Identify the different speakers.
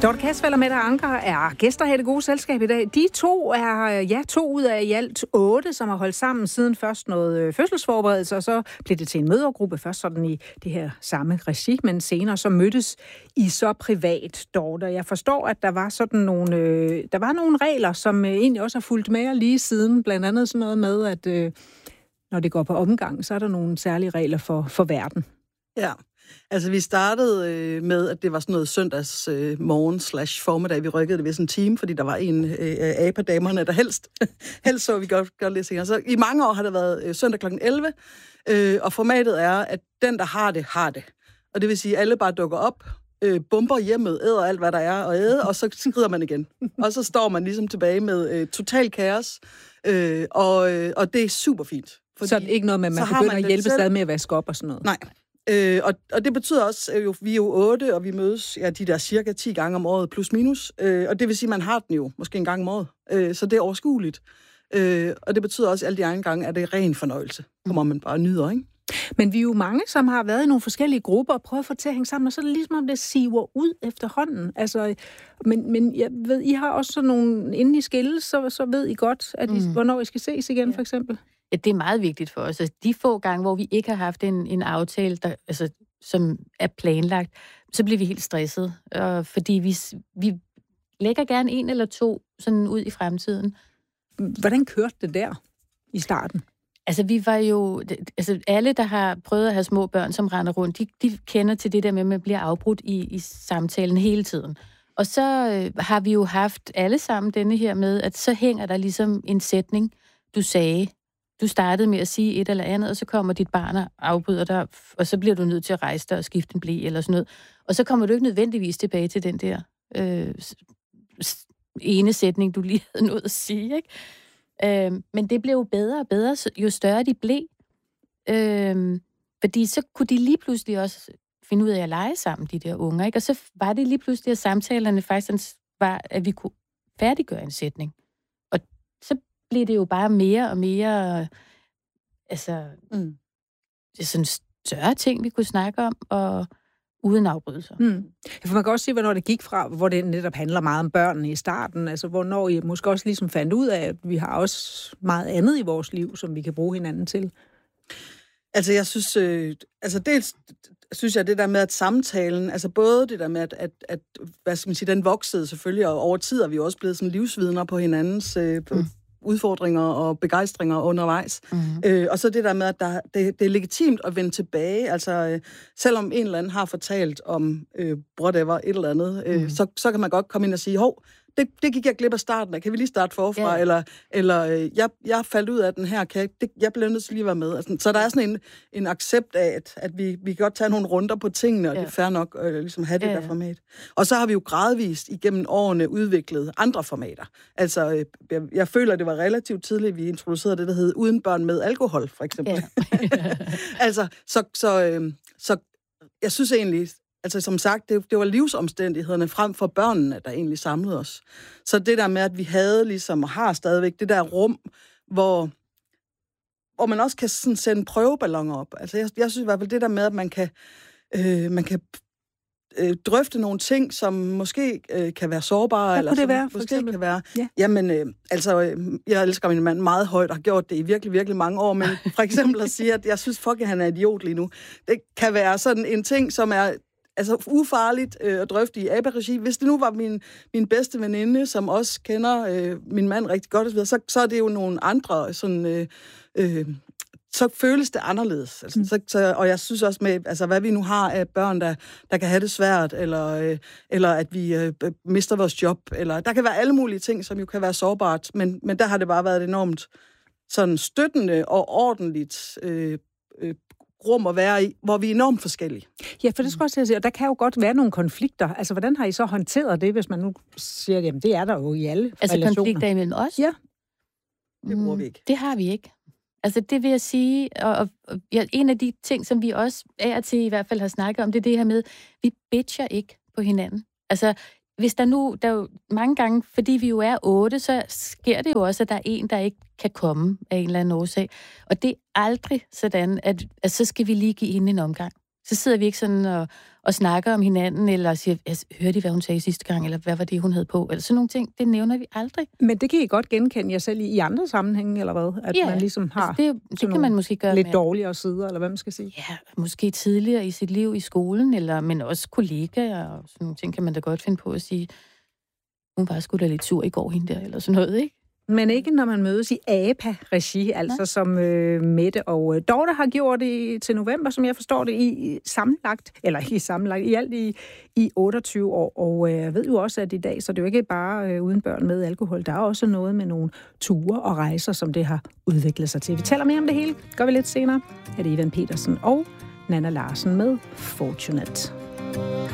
Speaker 1: Dorte Kasfeld og Mette Anker er gæster her i Det Gode Selskab i dag. De to er 2 ud af i alt 8, som har holdt sammen siden først noget fødselsforberedelse, og så blev det til en mødergruppe, først sådan i det her samme regi, men senere så mødtes I så privat, Dorte. Jeg forstår, at der var sådan nogle regler, som egentlig også har fulgt med lige siden, blandt andet sådan noget med, at når det går på omgang, så er der nogle særlige regler for verden.
Speaker 2: Ja. Altså, vi startede med, at det var sådan noget søndags morgen/formiddag. Vi rykkede det ved sådan en time, fordi der var en af APA-damerne, der helst så vi godt lidt senere. Så i mange år har det været søndag kl. 11, og formatet er, at den, der har det. Og det vil sige, at alle bare dukker op, bomber hjemmet, æder alt, hvad der er at æde, og så skrider man igen. Og så står man ligesom tilbage med total kaos, og det er super fint.
Speaker 1: Så er det ikke noget med, at man begynder at hjælpe stadig med at vaske op og sådan noget?
Speaker 2: Nej. Og det betyder også, at vi er jo 8, og vi mødes de der cirka 10 gange om året, plus minus. Og det vil sige, at man har den jo måske en gang om året. Så det er overskueligt. Og det betyder også, at alle de andre gange er det ren fornøjelse. Kommer man bare nyder, ikke?
Speaker 1: Men vi er jo mange, som har været i nogle forskellige grupper og prøvet at få til at hænge sammen, og så er det ligesom, om det siver ud efterhånden. Altså, men jeg ved, I har også sådan nogle, inden I skilles, så ved I godt, at hvornår I skal ses igen, for eksempel.
Speaker 3: Ja, det er meget vigtigt for os. Altså, de få gange, hvor vi ikke har haft en aftale, som er planlagt, så bliver vi helt stresset. Fordi vi lægger gerne 1 eller 2 sådan ud i fremtiden.
Speaker 1: Hvordan kørte det der i starten?
Speaker 3: Altså, vi var jo... Altså, alle, der har prøvet at have små børn, som render rundt, de kender til det der med, at man bliver afbrudt i samtalen hele tiden. Og så har vi jo haft alle sammen denne her med, at så hænger der ligesom en sætning, du sagde. Du startede med at sige et eller andet, og så kommer dit barn og afbryder dig, og så bliver du nødt til at rejse dig og skifte en ble eller sådan noget. Og så kommer du ikke nødvendigvis tilbage til den der ene sætning, du lige havde nået at sige, ikke? Men det blev jo bedre og bedre, jo større de blev. Fordi så kunne de lige pludselig også finde ud af at lege sammen, de der unger, ikke? Og så var det lige pludselig, at samtalerne faktisk var, at vi kunne færdiggøre en sætning. Og så blev det jo bare mere og mere, altså, det er sådan større ting, vi kunne snakke om, og uden afbrydelser.
Speaker 1: For man kan også sige, hvornår det gik fra, hvor det netop handler meget om børnene i starten, altså hvornår I måske også ligesom fandt ud af, at vi har også meget andet i vores liv, som vi kan bruge hinanden til.
Speaker 2: Altså, jeg synes, dels synes jeg, det der med, at samtalen, altså både det der med, at hvad skal man sige, den voksede selvfølgelig, og over tid er vi også blevet sådan livsvidner på hinandens udfordringer og begejstringer undervejs. Og så det der med, at det er legitimt at vende tilbage. Altså, selvom en eller anden har fortalt om whatever, et eller andet, så kan man godt komme ind og sige, hov, det gik jeg glip af starten af. Kan vi lige starte forfra? Yeah. Eller jeg faldt ud af den her. Jeg blev nødt til lige at være med. Altså, så der er sådan en accept af, at vi kan godt tage nogle runder på tingene, og det er fair nok at ligesom have det der format. Og så har vi jo gradvist igennem årene udviklet andre formater. Altså, jeg føler, det var relativt tidligt, vi introducerede det, der hed Uden børn med alkohol, for eksempel. Altså, så jeg synes egentlig... Altså som sagt, det var livsomstændighederne frem for børnene, der egentlig samlede os. Så det der med, at vi havde ligesom, og har stadigvæk det der rum, hvor man også kan sådan sende prøveballoner op. Altså jeg synes i hvert fald det der med, at man kan drøfte nogle ting, som måske kan være sårbare.
Speaker 1: Hvad kunne det være,
Speaker 2: for eksempel? Kan være.
Speaker 1: Ja.
Speaker 2: Jamen, jeg elsker min mand meget højt og har gjort det i virkelig, virkelig mange år, men for eksempel at sige, at jeg synes fucking, han er idiot lige nu. Det kan være sådan en ting, som er ufarligt at drøfte i ABBA-regi. Hvis det nu var min bedste veninde, som også kender min mand rigtig godt, så er det jo nogle andre sådan... så føles det anderledes. Altså, og jeg synes også med, altså, hvad vi nu har af børn, der kan have det svært, eller at vi mister vores job, eller der kan være alle mulige ting, som jo kan være sårbart, men der har det bare været enormt sådan støttende og ordentligt rum at være i, hvor vi er enormt forskellige.
Speaker 1: Ja, for det skal også sige, og der kan jo godt være nogle konflikter. Altså, hvordan har I så håndteret det, hvis man nu siger, jamen, det er der jo i alle relationer?
Speaker 3: Altså, konflikter imellem os?
Speaker 1: Ja.
Speaker 2: Det bruger vi ikke.
Speaker 3: Det har vi ikke. Altså, det vil jeg sige, og en af de ting, som vi også af og til i hvert fald har snakket om, det er det her med, vi bitcher ikke på hinanden. Altså, hvis der er jo mange gange, fordi vi jo er 8, så sker det jo også, at der er en, der ikke kan komme af en eller anden årsag. Og det er aldrig sådan, at så skal vi lige give hende en omgang. Så sidder vi ikke sådan og snakker om hinanden, eller siger, hørte I, hvad hun sagde sidste gang, eller hvad var det, hun havde på, eller sådan nogle ting. Det nævner vi aldrig.
Speaker 1: Men det kan I godt genkende jer selv i andre sammenhænge, eller hvad? At man ligesom har
Speaker 3: det kan man måske gøre
Speaker 1: lidt dårligere sider, eller hvad man skal sige.
Speaker 3: Ja, måske tidligere i sit liv i skolen, men også kollegaer, og sådan nogle ting kan man da godt finde på at sige, hun var sgu da lidt sur i går, hende der, eller sådan noget, ikke?
Speaker 1: Men ikke når man mødes i APA-regi, altså som Mette og Dorte har gjort til november, som jeg forstår det, i alt i 28 år. Og jeg ved jo også, at i dag, så det er jo ikke bare uden børn med alkohol. Der er også noget med nogle ture og rejser, som det har udviklet sig til. Vi taler mere om det hele. Gør vi lidt senere. Er det Ivan Petersen og Nanna Larsen med Fortunate.